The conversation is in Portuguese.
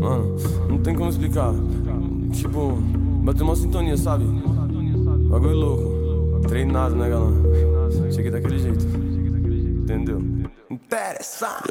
Mano, não tem como explicar. Tipo, bateu uma sintonia, sabe? Bagulho louco. Treinado, né, galã? Cheguei daquele jeito. Entendeu? Interessante.